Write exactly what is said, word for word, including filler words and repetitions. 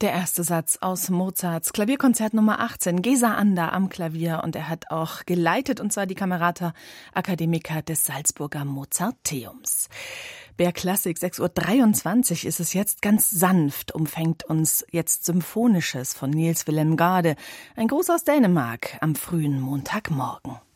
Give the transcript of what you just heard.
Der erste Satz aus Mozarts Klavierkonzert Nummer achtzehn, Gesa Anda am Klavier, und er hat auch geleitet, und zwar die Camerata Academica des Salzburger Mozarteums. B R Klassik, sechs Uhr dreiundzwanzig ist es jetzt, ganz sanft umfängt uns jetzt Symphonisches von Niels Wilhelm Gade, ein Gruß aus Dänemark am frühen Montagmorgen.